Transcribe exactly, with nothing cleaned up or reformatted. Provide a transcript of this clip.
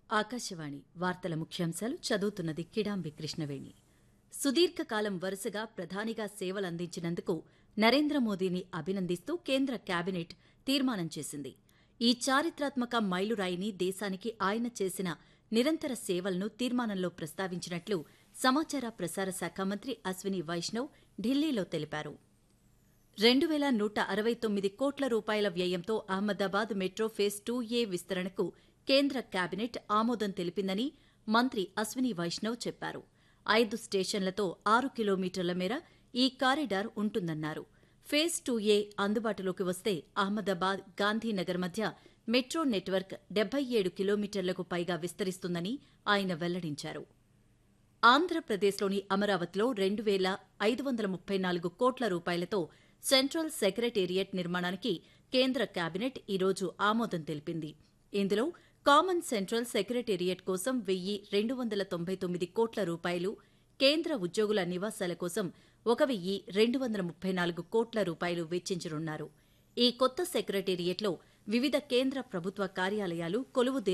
ఆకాశవాణి వార్తల ముఖ్యాంశాలు చదువుతున్నది కిడాంబి కృష్ణవేణి. సుదీర్ఘకాలం వరుసగా ప్రధానిగా సేవలందించినందుకు నరేంద్ర మోదీని అభినందిస్తూ కేంద్ర కేబినెట్ తీర్మానం చేసింది. ఈ చారిత్రాత్మక మైలురాయిని దేశానికి ఆయన చేసిన నిరంతర సేవలను తీర్మానంలో ప్రస్తావించినట్లు సమాచార ప్రసార శాఖ మంత్రి అశ్విని వైష్ణవ్ ఢిల్లీలో తెలిపారు. రెండు వేల నూట అరవై తొమ్మిది కోట్ల రూపాయల వ్యయంతో అహ్మదాబాద్ మెట్రో ఫేజ్ టూ ఏ విస్తరణకు కేంద్ర కేబినెట్ ఆమోదం తెలిపిందని మంత్రి అశ్విని వైష్ణవ్ చెప్పారు. ఐదు స్టేషన్లతో ఆరు కిలోమీటర్ల మేర ఈ కారిడార్ ఉంటుందన్నారు. ఫేజ్ టూ ఏ అందుబాటులోకి వస్తే అహ్మదాబాద్ గాంధీనగర్ మధ్య మెట్రో నెట్వర్క్ డెబ్బై ఏడు కిలోమీటర్లకు పైగా విస్తరిస్తుందని ఆయన వెల్లడించారు. ఆంధ్రప్రదేశ్లోని అమరావతిలో రెండు వేల ఐదు వందల ముప్పై నాలుగు కోట్ల రూపాయలతో సెంట్రల్ సెక్రటేరియట్ నిర్మాణానికి కేంద్ర కేబినెట్ ఈరోజు ఆమోదం తెలిపింది. ఇందులో కామన్ సెంట్రల్ సెక్రటేరియట్ కోసం వెయ్యి రెండు వందల తొంభై తొమ్మిది కోట్ల రూపాయలు, కేంద్ర ఉద్యోగుల నివాసాల కోసం ఒక వెయ్యి రెండు వందల ముప్పై నాలుగు కోట్ల రూపాయలు వెచ్చించనున్నారు. ఈ కొత్త సెక్రటేరియట్లో వివిధ కేంద్ర ప్రభుత్వ కార్యాలయాలు కొలువు